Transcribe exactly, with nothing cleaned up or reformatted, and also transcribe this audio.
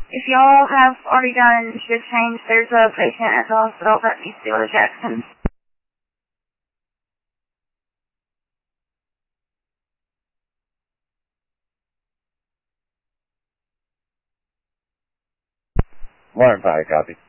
If y'all have already done shift change, there's a patient at the hospital that needs to go to Jackson. one five, copy.